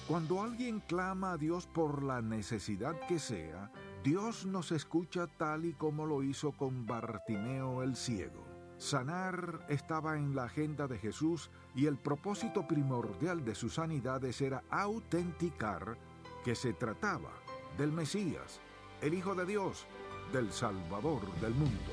Cuando alguien clama a Dios por la necesidad que sea, Dios nos escucha tal y como lo hizo con Bartimeo el ciego. Sanar estaba en la agenda de Jesús y el propósito primordial de sus sanidades era autenticar que se trataba del Mesías, el Hijo de Dios, del Salvador del mundo.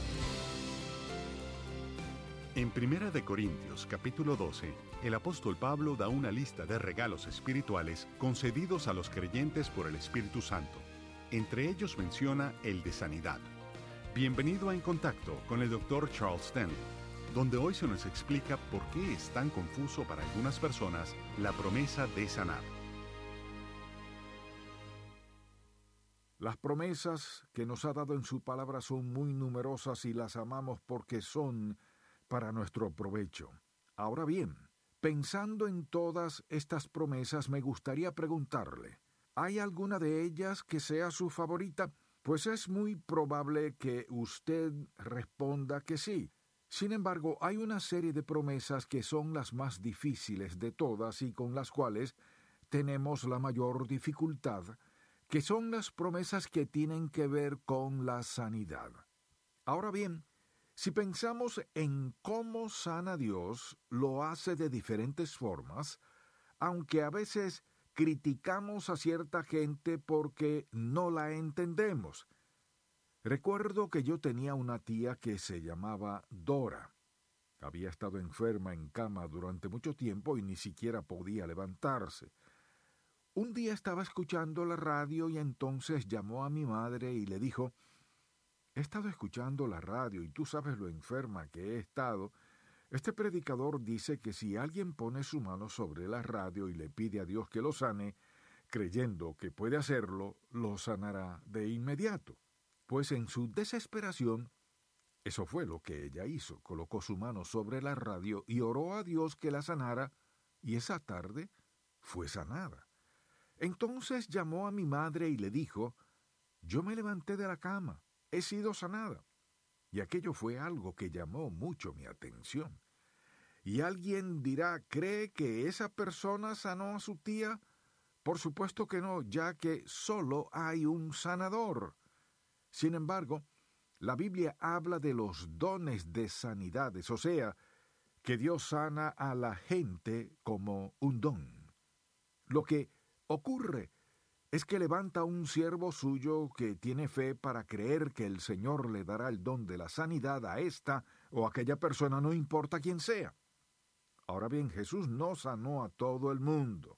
En 1 Corintios, capítulo 12, el apóstol Pablo da una lista de regalos espirituales concedidos a los creyentes por el Espíritu Santo. Entre ellos menciona el de sanidad. Bienvenido a En Contacto con el Dr. Charles Stanley, donde hoy se nos explica por qué es tan confuso para algunas personas la promesa de sanar. Las promesas que nos ha dado en su palabra son muy numerosas y las amamos porque son para nuestro provecho. Ahora bien, pensando en todas estas promesas, me gustaría preguntarle, ¿hay alguna de ellas que sea su favorita? Pues es muy probable que usted responda que sí. Sin embargo, hay una serie de promesas que son las más difíciles de todas y con las cuales tenemos la mayor dificultad, que son las promesas que tienen que ver con la sanidad. Ahora bien, si pensamos en cómo sana Dios, lo hace de diferentes formas, aunque a veces criticamos a cierta gente porque no la entendemos. Recuerdo que yo tenía una tía que se llamaba Dora. Había estado enferma en cama durante mucho tiempo y ni siquiera podía levantarse. Un día estaba escuchando la radio y entonces llamó a mi madre y le dijo: «He estado escuchando la radio y tú sabes lo enferma que he estado. Este predicador dice que si alguien pone su mano sobre la radio y le pide a Dios que lo sane, creyendo que puede hacerlo, lo sanará de inmediato». Pues en su desesperación, eso fue lo que ella hizo. Colocó su mano sobre la radio y oró a Dios que la sanara, y esa tarde fue sanada. Entonces llamó a mi madre y le dijo: «Yo me levanté de la cama. He sido sanada». Y aquello fue algo que llamó mucho mi atención. Y alguien dirá: ¿cree que esa persona sanó a su tía? Por supuesto que no, ya que solo hay un sanador. Sin embargo, la Biblia habla de los dones de sanidades, o sea, que Dios sana a la gente como un don. Lo que ocurre es que levanta un siervo suyo que tiene fe para creer que el Señor le dará el don de la sanidad a esta o aquella persona, no importa quién sea. Ahora bien, Jesús no sanó a todo el mundo.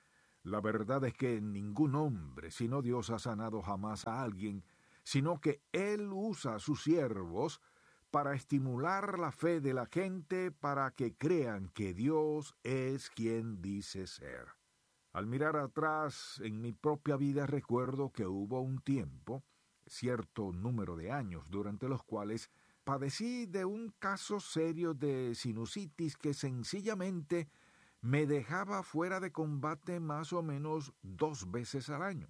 La verdad es que ningún hombre, sino Dios, ha sanado jamás a alguien, sino que Él usa a sus siervos para estimular la fe de la gente para que crean que Dios es quien dice ser. Al mirar atrás en mi propia vida recuerdo que hubo un tiempo, cierto número de años, durante los cuales padecí de un caso serio de sinusitis que sencillamente me dejaba fuera de combate más o menos 2 veces al año.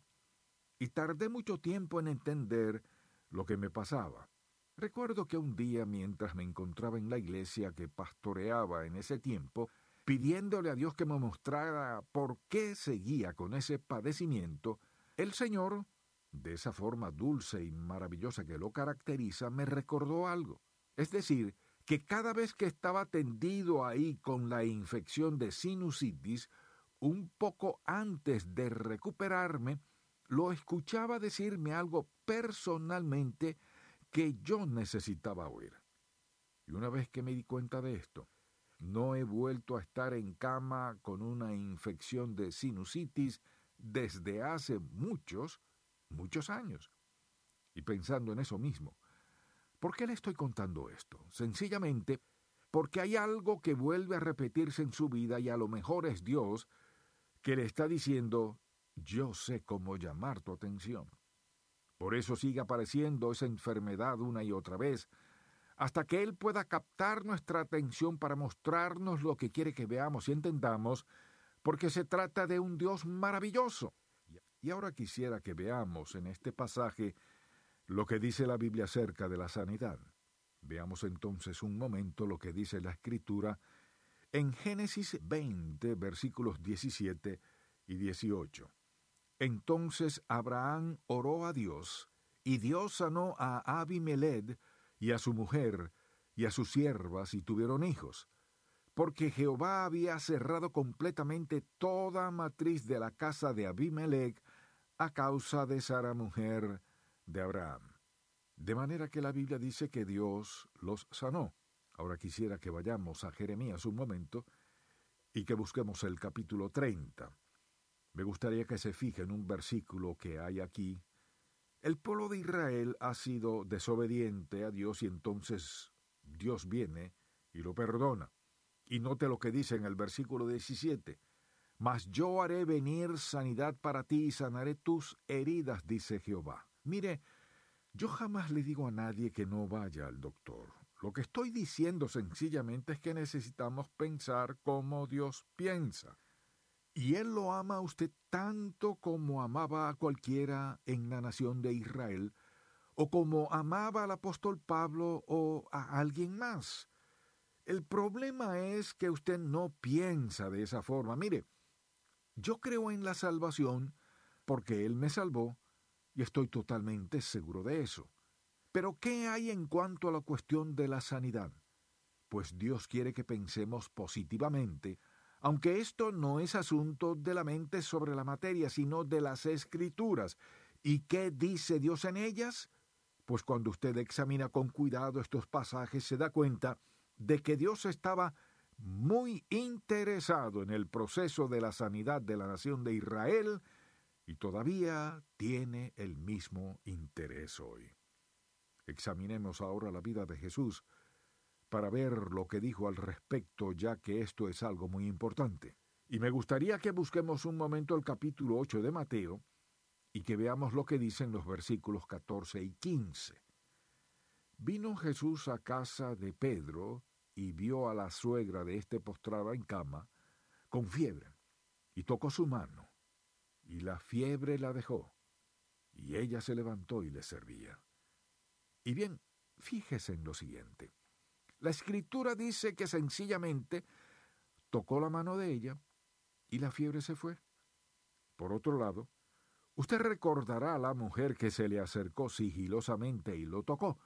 Y tardé mucho tiempo en entender lo que me pasaba. Recuerdo que un día, mientras me encontraba en la iglesia que pastoreaba en ese tiempo, pidiéndole a Dios que me mostrara por qué seguía con ese padecimiento, el Señor, de esa forma dulce y maravillosa que lo caracteriza, me recordó algo. Es decir, que cada vez que estaba tendido ahí con la infección de sinusitis, un poco antes de recuperarme, lo escuchaba decirme algo personalmente que yo necesitaba oír. Y una vez que me di cuenta de esto, no he vuelto a estar en cama con una infección de sinusitis desde hace muchos años. Y pensando en eso mismo, ¿por qué le estoy contando esto? Sencillamente porque hay algo que vuelve a repetirse en su vida y a lo mejor es Dios que le está diciendo: yo sé cómo llamar tu atención. Por eso sigue apareciendo esa enfermedad una y otra vez, hasta que Él pueda captar nuestra atención para mostrarnos lo que quiere que veamos y entendamos, porque se trata de un Dios maravilloso. Y ahora quisiera que veamos en este pasaje lo que dice la Biblia acerca de la sanidad. Veamos entonces un momento lo que dice la Escritura en Génesis 20, versículos 17 y 18. Entonces Abraham oró a Dios, y Dios sanó a Abimelech y a su mujer y a sus siervas, y tuvieron hijos, porque Jehová había cerrado completamente toda matriz de la casa de Abimelech a causa de Sara, mujer de Abraham. De manera que la Biblia dice que Dios los sanó. Ahora quisiera que vayamos a Jeremías un momento y que busquemos el capítulo 30. Me gustaría que se fije en un versículo que hay aquí. El pueblo de Israel ha sido desobediente a Dios y entonces Dios viene y lo perdona. Y note lo que dice en el versículo 17. Mas yo haré venir sanidad para ti y sanaré tus heridas, dice Jehová. Mire, yo jamás le digo a nadie que no vaya al doctor. Lo que estoy diciendo sencillamente es que necesitamos pensar como Dios piensa. Y Él lo ama a usted tanto como amaba a cualquiera en la nación de Israel, o como amaba al apóstol Pablo o a alguien más. El problema es que usted no piensa de esa forma. Mire, yo creo en la salvación porque Él me salvó y estoy totalmente seguro de eso. Pero ¿qué hay en cuanto a la cuestión de la sanidad? Pues Dios quiere que pensemos positivamente, aunque esto no es asunto de la mente sobre la materia, sino de las Escrituras. ¿Y qué dice Dios en ellas? Pues cuando usted examina con cuidado estos pasajes se da cuenta de que Dios estaba muy interesado en el proceso de la sanidad de la nación de Israel y todavía tiene el mismo interés hoy. Examinemos ahora la vida de Jesús para ver lo que dijo al respecto, ya que esto es algo muy importante. Y me gustaría que busquemos un momento el capítulo 8 de Mateo y que veamos lo que dicen los versículos 14 y 15. Vino Jesús a casa de Pedro y vio a la suegra de éste postrada en cama, con fiebre, y tocó su mano, y la fiebre la dejó, y ella se levantó y le servía. Y bien, fíjese en lo siguiente. La Escritura dice que sencillamente tocó la mano de ella y la fiebre se fue. Por otro lado, usted recordará a la mujer que se le acercó sigilosamente y lo tocó.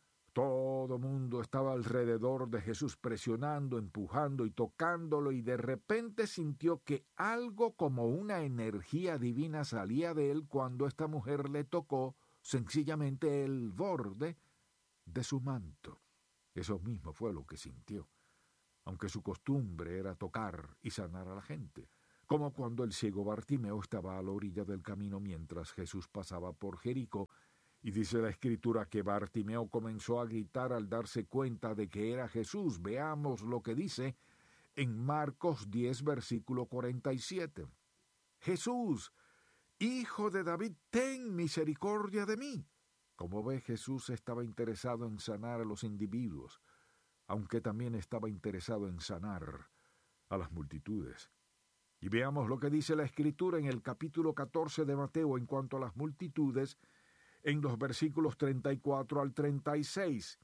Todo mundo estaba alrededor de Jesús presionando, empujando y tocándolo, y de repente sintió que algo como una energía divina salía de él cuando esta mujer le tocó sencillamente el borde de su manto. Eso mismo fue lo que sintió, aunque su costumbre era tocar y sanar a la gente, como cuando el ciego Bartimeo estaba a la orilla del camino mientras Jesús pasaba por Jericó, y dice la Escritura que Bartimeo comenzó a gritar al darse cuenta de que era Jesús. Veamos lo que dice en Marcos 10, versículo 47. Jesús, Hijo de David, ten misericordia de mí. Como ve, Jesús estaba interesado en sanar a los individuos, aunque también estaba interesado en sanar a las multitudes. Y veamos lo que dice la Escritura en el capítulo 14 de Mateo en cuanto a las multitudes, en los versículos 34 al 36.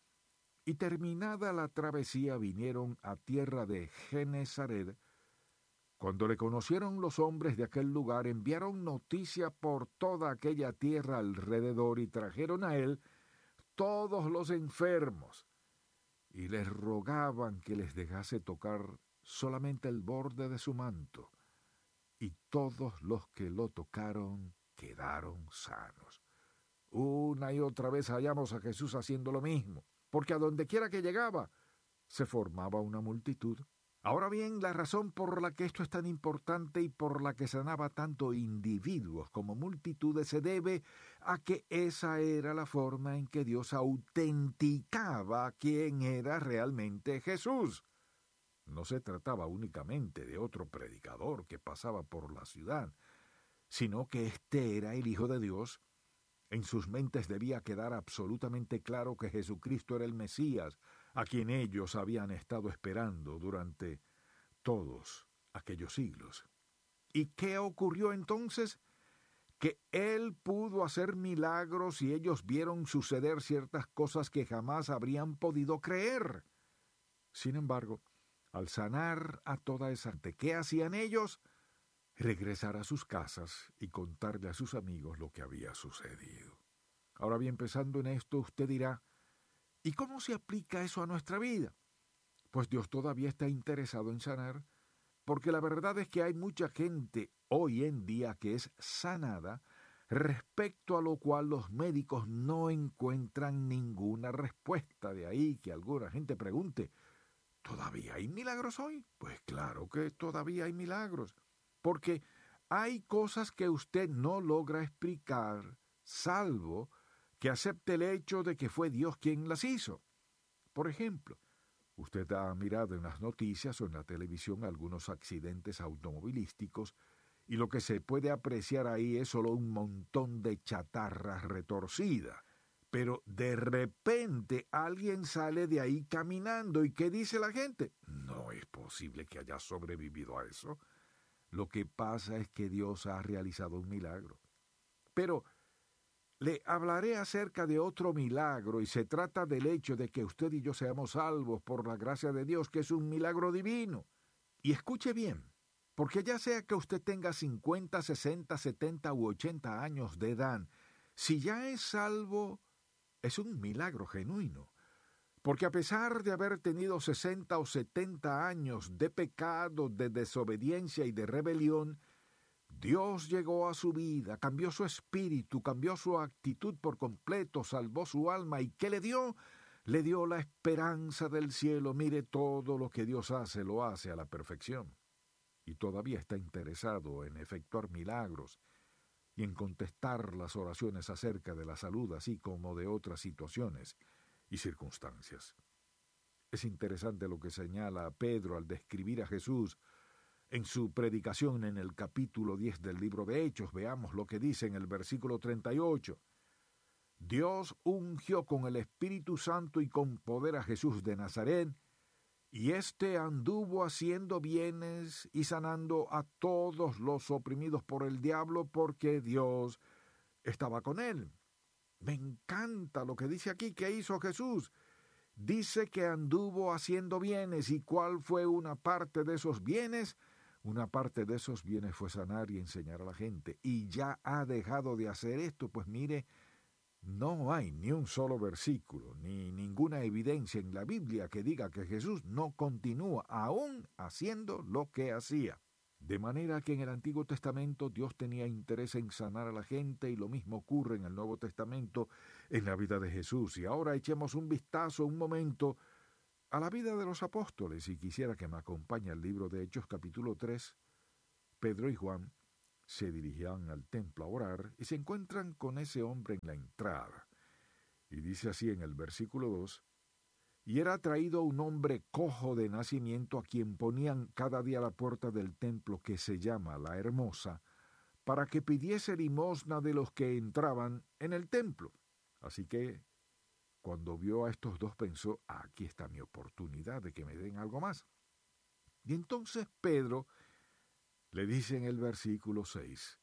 Y terminada la travesía vinieron a tierra de Genesaret. Cuando le conocieron los hombres de aquel lugar, enviaron noticia por toda aquella tierra alrededor y trajeron a él todos los enfermos y les rogaban que les dejase tocar solamente el borde de su manto, y todos los que lo tocaron quedaron sanos. Una y otra vez hallamos a Jesús haciendo lo mismo, porque a donde quiera que llegaba, se formaba una multitud. Ahora bien, la razón por la que esto es tan importante y por la que sanaba tanto individuos como multitudes se debe a que esa era la forma en que Dios autenticaba quién era realmente Jesús. No se trataba únicamente de otro predicador que pasaba por la ciudad, sino que este era el Hijo de Dios. En sus mentes debía quedar absolutamente claro que Jesucristo era el Mesías, a quien ellos habían estado esperando durante todos aquellos siglos. ¿Y qué ocurrió entonces? Que Él pudo hacer milagros y ellos vieron suceder ciertas cosas que jamás habrían podido creer. Sin embargo, al sanar a toda esa gente, ¿qué hacían ellos? regresar a sus casas y contarle a sus amigos lo que había sucedido. Ahora bien, pensando en esto, usted dirá, ¿y cómo se aplica eso a nuestra vida? Pues Dios todavía está interesado en sanar, porque la verdad es que hay mucha gente hoy en día que es sanada, respecto a lo cual los médicos no encuentran ninguna respuesta. De ahí que alguna gente pregunte, ¿todavía hay milagros hoy? Pues claro que todavía hay milagros, porque hay cosas que usted no logra explicar, salvo que acepte el hecho de que fue Dios quien las hizo. Por ejemplo, usted ha mirado en las noticias o en la televisión algunos accidentes automovilísticos y lo que se puede apreciar ahí es solo un montón de chatarra retorcida. Pero de repente alguien sale de ahí caminando y ¿qué dice la gente? No es posible que haya sobrevivido a eso. Lo que pasa es que Dios ha realizado un milagro. Pero le hablaré acerca de otro milagro y se trata del hecho de que usted y yo seamos salvos por la gracia de Dios, que es un milagro divino. Y escuche bien, porque ya sea que usted tenga 50, 60, 70 u 80 años de edad, si ya es salvo, es un milagro genuino. Porque a pesar de haber tenido 60 o 70 años de pecado, de desobediencia y de rebelión, Dios llegó a su vida, cambió su espíritu, cambió su actitud por completo, salvó su alma. ¿Y qué le dio? Le dio la esperanza del cielo. Mire, todo lo que Dios hace, lo hace a la perfección. Y todavía está interesado en efectuar milagros y en contestar las oraciones acerca de la salud, así como de otras situaciones y circunstancias. Es interesante lo que señala Pedro al describir a Jesús en su predicación en el capítulo 10 del libro de Hechos. Veamos lo que dice en el versículo 38. Dios ungió con el Espíritu Santo y con poder a Jesús de Nazaret, y éste anduvo haciendo bienes y sanando a todos los oprimidos por el diablo, porque Dios estaba con él. Me encanta lo que dice aquí. ¿Qué hizo Jesús? Dice que anduvo haciendo bienes. ¿Y cuál fue una parte de esos bienes? Una parte de esos bienes fue sanar y enseñar a la gente. Y ya ha dejado de hacer esto. Pues mire, no hay ni un solo versículo, ni ninguna evidencia en la Biblia que diga que Jesús no continúa aún haciendo lo que hacía. De manera que en el Antiguo Testamento Dios tenía interés en sanar a la gente y lo mismo ocurre en el Nuevo Testamento en la vida de Jesús. Y ahora echemos un vistazo, un momento, a la vida de los apóstoles, y quisiera que me acompañe al libro de Hechos capítulo 3. Pedro y Juan se dirigían al templo a orar y se encuentran con ese hombre en la entrada. Y dice así en el versículo 2, y era traído un hombre cojo de nacimiento a quien ponían cada día a la puerta del templo que se llama La Hermosa, para que pidiese limosna de los que entraban en el templo. Así que cuando vio a estos dos pensó, aquí está mi oportunidad de que me den algo más. Y entonces Pedro le dice en el versículo 6,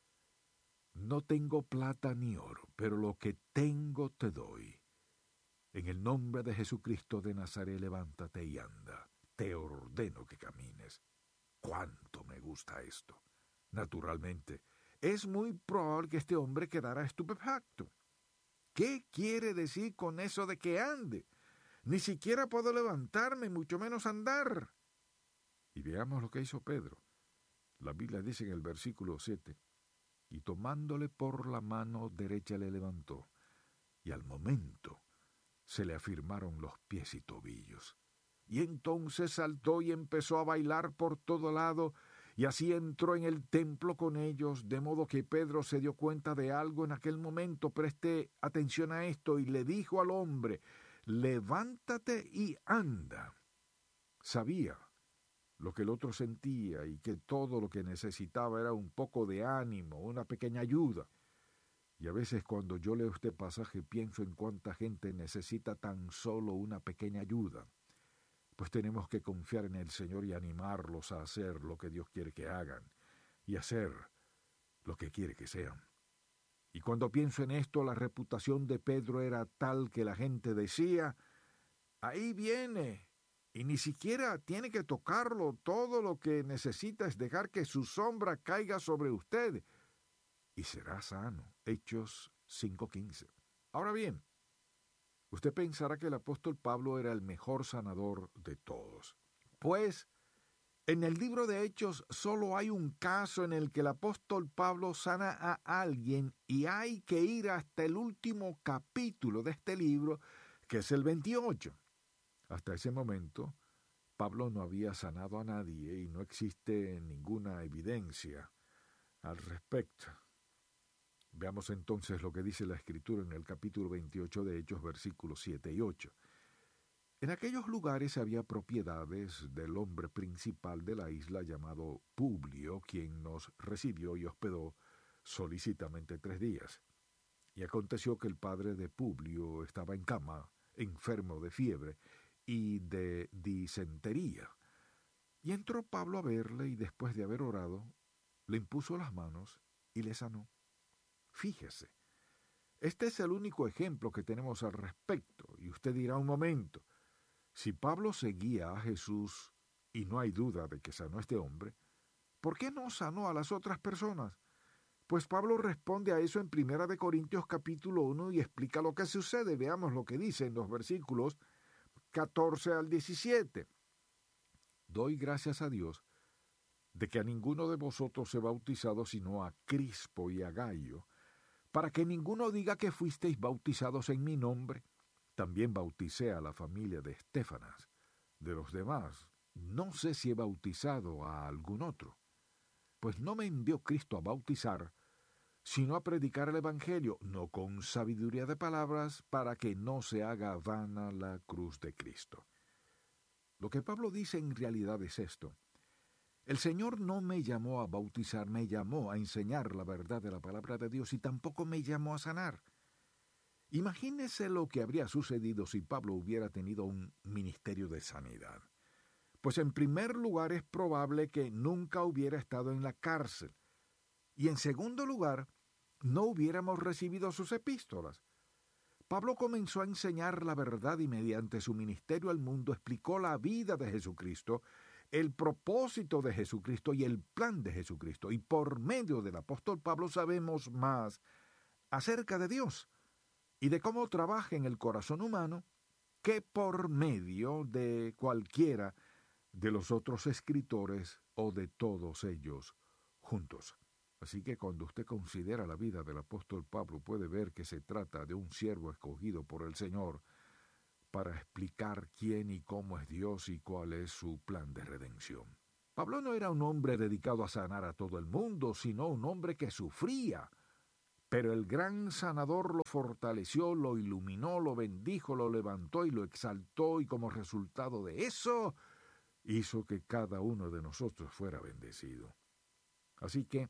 no tengo plata ni oro, pero lo que tengo te doy. En el nombre de Jesucristo de Nazaret, levántate y anda. Te ordeno que camines. ¡Cuánto me gusta esto! Naturalmente, es muy probable que este hombre quedara estupefacto. ¿Qué quiere decir con eso de que ande? Ni siquiera puedo levantarme, mucho menos andar. Y veamos lo que hizo Pedro. La Biblia dice en el versículo 7, y tomándole por la mano derecha le levantó, y al momento se le afirmaron los pies y tobillos. Y entonces saltó y empezó a bailar por todo lado, y así entró en el templo con ellos, de modo que Pedro se dio cuenta de algo en aquel momento. Preste atención a esto, y le dijo al hombre, levántate y anda. Sabía lo que el otro sentía y que todo lo que necesitaba era un poco de ánimo, una pequeña ayuda. Y a veces cuando yo leo este pasaje pienso en cuánta gente necesita tan solo una pequeña ayuda. Pues tenemos que confiar en el Señor y animarlos a hacer lo que Dios quiere que hagan y hacer lo que quiere que sean. Y cuando pienso en esto, la reputación de Pedro era tal que la gente decía, ahí viene, Y ni siquiera tiene que tocarlo. Todo lo que necesita es dejar que su sombra caiga sobre usted y será sano. Hechos 5:15. Ahora bien, usted pensará que el apóstol Pablo era el mejor sanador de todos. Pues en el libro de Hechos solo hay un caso en el que el apóstol Pablo sana a alguien y hay que ir hasta el último capítulo de este libro, que es el 28. Hasta ese momento, Pablo no había sanado a nadie y no existe ninguna evidencia al respecto. Veamos entonces lo que dice la Escritura en el capítulo 28 de Hechos, versículos 7 y 8. En aquellos lugares había propiedades del hombre principal de la isla llamado Publio, quien nos recibió y hospedó solícitamente 3 días. Y aconteció que el padre de Publio estaba en cama, enfermo de fiebre y de disentería. Y entró Pablo a verle y después de haber orado, le impuso las manos y le sanó. Fíjese, este es el único ejemplo que tenemos al respecto. Y usted dirá un momento, si Pablo seguía a Jesús y no hay duda de que sanó a este hombre, ¿por qué no sanó a las otras personas? Pues Pablo responde a eso en 1 Corintios capítulo 1 y explica lo que sucede. Veamos lo que dice en los versículos 14 al 17. Doy gracias a Dios de que a ninguno de vosotros he bautizado sino a Crispo y a Gayo, para que ninguno diga que fuisteis bautizados en mi nombre. También bauticé a la familia de Estéfanas. De los demás, no sé si he bautizado a algún otro. Pues no me envió Cristo a bautizar, sino a predicar el Evangelio, no con sabiduría de palabras, para que no se haga vana la cruz de Cristo. Lo que Pablo dice en realidad es esto. El Señor no me llamó a bautizar, me llamó a enseñar la verdad de la palabra de Dios y tampoco me llamó a sanar. Imagínese lo que habría sucedido si Pablo hubiera tenido un ministerio de sanidad. Pues en primer lugar es probable que nunca hubiera estado en la cárcel. Y en segundo lugar, no hubiéramos recibido sus epístolas. Pablo comenzó a enseñar la verdad y mediante su ministerio al mundo explicó la vida de Jesucristo, el propósito de Jesucristo y el plan de Jesucristo. Y por medio del apóstol Pablo sabemos más acerca de Dios y de cómo trabaja en el corazón humano que por medio de cualquiera de los otros escritores o de todos ellos juntos. Así que cuando usted considera la vida del apóstol Pablo puede ver que se trata de un siervo escogido por el Señor para explicar quién y cómo es Dios y cuál es su plan de redención. Pablo no era un hombre dedicado a sanar a todo el mundo, sino un hombre que sufría. Pero el gran sanador lo fortaleció, lo iluminó, lo bendijo, lo levantó y lo exaltó, y como resultado de eso, hizo que cada uno de nosotros fuera bendecido. Así que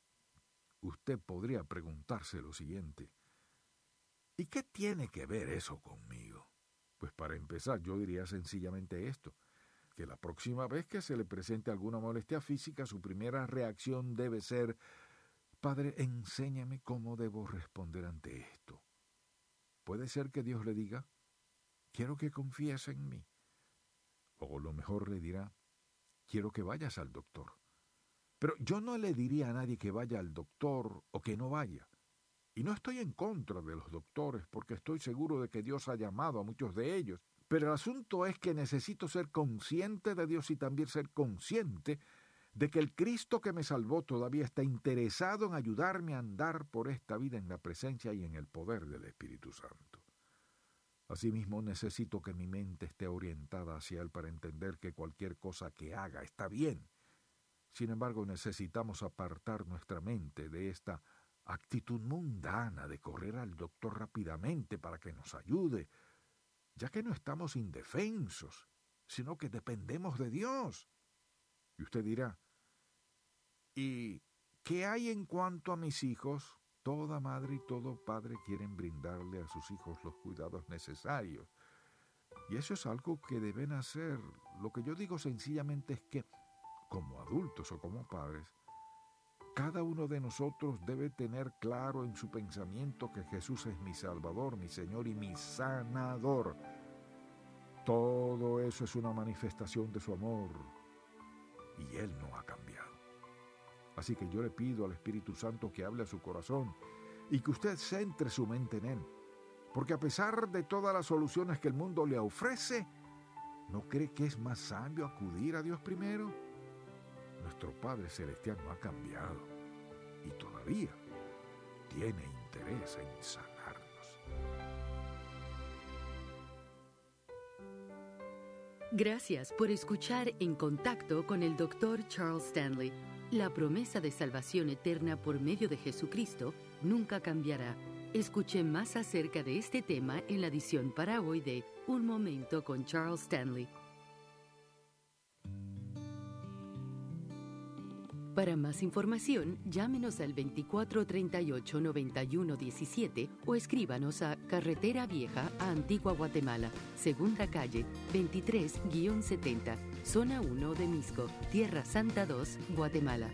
usted podría preguntarse lo siguiente: ¿y qué tiene que ver eso conmigo? Pues para empezar, yo diría sencillamente esto, que la próxima vez que se le presente alguna molestia física, su primera reacción debe ser: Padre, enséñame cómo debo responder ante esto. Puede ser que Dios le diga: quiero que confíes en mí. O lo mejor le dirá: quiero que vayas al doctor. Pero yo no le diría a nadie que vaya al doctor o que no vaya. Y no estoy en contra de los doctores, porque estoy seguro de que Dios ha llamado a muchos de ellos. Pero el asunto es que necesito ser consciente de Dios y también ser consciente de que el Cristo que me salvó todavía está interesado en ayudarme a andar por esta vida en la presencia y en el poder del Espíritu Santo. Asimismo, necesito que mi mente esté orientada hacia Él para entender que cualquier cosa que haga está bien. Sin embargo, necesitamos apartar nuestra mente de esta actitud mundana de correr al doctor rápidamente para que nos ayude, ya que no estamos indefensos, sino que dependemos de Dios. Y usted dirá: ¿y qué hay en cuanto a mis hijos? Toda madre y todo padre quieren brindarle a sus hijos los cuidados necesarios. Y eso es algo que deben hacer. Lo que yo digo sencillamente es que, como adultos o como padres, cada uno de nosotros debe tener claro en su pensamiento que Jesús es mi Salvador, mi Señor y mi sanador. Todo eso es una manifestación de su amor y Él no ha cambiado. Así que yo le pido al Espíritu Santo que hable a su corazón y que usted centre su mente en Él. Porque a pesar de todas las soluciones que el mundo le ofrece, ¿no cree que es más sabio acudir a Dios primero? Nuestro Padre Celestial no ha cambiado y todavía tiene interés en sanarnos. Gracias por escuchar En Contacto con el Dr. Charles Stanley. La promesa de salvación eterna por medio de Jesucristo nunca cambiará. Escuche más acerca de este tema en la edición para hoy de Un Momento con Charles Stanley. Para más información, llámenos al 2438-9117 o escríbanos a Carretera Vieja a Antigua Guatemala, Segunda Calle, 23-70, Zona 1 de Misco, Tierra Santa 2, Guatemala.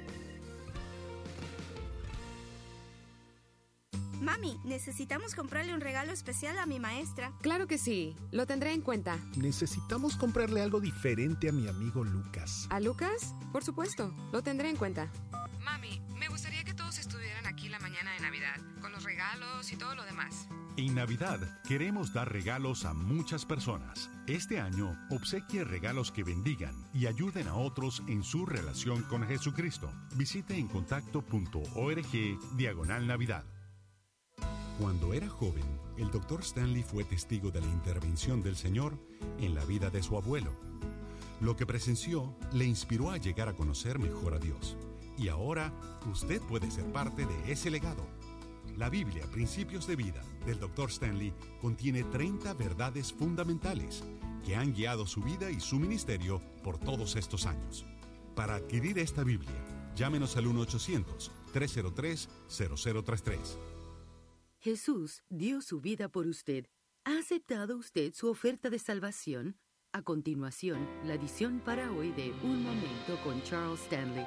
Mami, necesitamos comprarle un regalo especial a mi maestra. Claro que sí, lo tendré en cuenta. Necesitamos comprarle algo diferente a mi amigo Lucas. ¿A Lucas? Por supuesto, lo tendré en cuenta. Mami, me gustaría que todos estuvieran aquí la mañana de Navidad, con los regalos y todo lo demás. En Navidad queremos dar regalos a muchas personas. Este año, obsequie regalos que bendigan y ayuden a otros en su relación con Jesucristo. Visite encontacto.org/Navidad. Cuando era joven, el Dr. Stanley fue testigo de la intervención del Señor en la vida de su abuelo. Lo que presenció le inspiró a llegar a conocer mejor a Dios. Y ahora, usted puede ser parte de ese legado. La Biblia, Principios de Vida, del Dr. Stanley, contiene 30 verdades fundamentales que han guiado su vida y su ministerio por todos estos años. Para adquirir esta Biblia, llámenos al 1-800-303-0033. Jesús dio su vida por usted. ¿Ha aceptado usted su oferta de salvación? A continuación, la edición para hoy de Un Momento con Charles Stanley.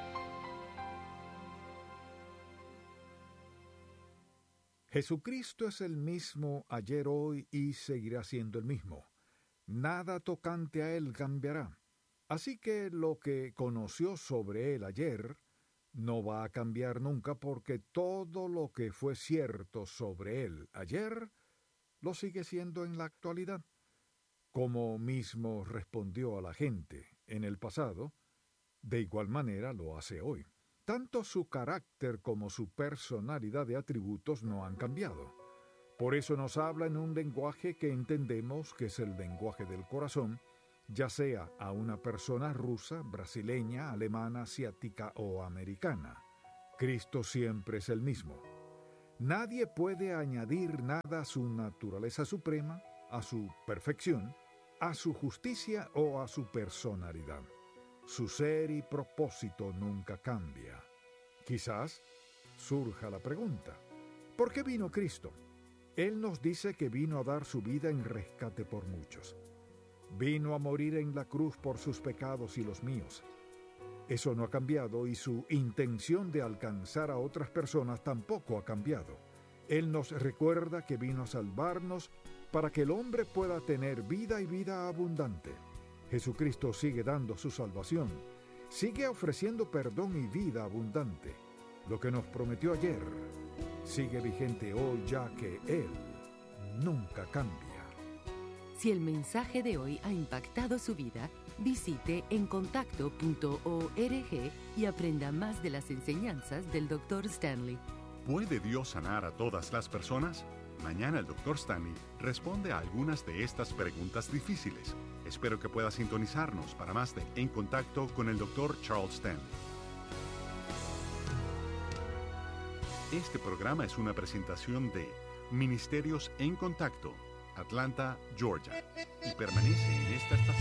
Jesucristo es el mismo ayer, hoy y seguirá siendo el mismo. Nada tocante a Él cambiará. Así que lo que conoció sobre Él ayer no va a cambiar nunca, porque todo lo que fue cierto sobre Él ayer lo sigue siendo en la actualidad. Como mismo respondió a la gente en el pasado, de igual manera lo hace hoy. Tanto su carácter como su personalidad de atributos no han cambiado. Por eso nos habla en un lenguaje que entendemos que es el lenguaje del corazón, ya sea a una persona rusa, brasileña, alemana, asiática o americana. Cristo siempre es el mismo. Nadie puede añadir nada a su naturaleza suprema, a su perfección, a su justicia o a su personalidad. Su ser y propósito nunca cambia. Quizás surja la pregunta: ¿por qué vino Cristo? Él nos dice que vino a dar su vida en rescate por muchos. Vino a morir en la cruz por sus pecados y los míos. Eso no ha cambiado y su intención de alcanzar a otras personas tampoco ha cambiado. Él nos recuerda que vino a salvarnos para que el hombre pueda tener vida y vida abundante. Jesucristo sigue dando su salvación, sigue ofreciendo perdón y vida abundante. Lo que nos prometió ayer sigue vigente hoy, ya que Él nunca cambia. Si el mensaje de hoy ha impactado su vida, visite encontacto.org y aprenda más de las enseñanzas del Dr. Stanley. ¿Puede Dios sanar a todas las personas? Mañana el Dr. Stanley responde a algunas de estas preguntas difíciles. Espero que pueda sintonizarnos para más de En Contacto con el Dr. Charles Stanley. Este programa es una presentación de Ministerios en Contacto, Atlanta, Georgia, y permanece en esta estación.